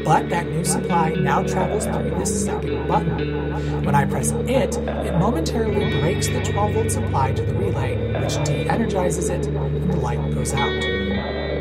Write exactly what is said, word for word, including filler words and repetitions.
But that new supply now travels through this second button. When I press it, it momentarily breaks the twelve volt supply to the relay, which de-energizes it, and the light goes out.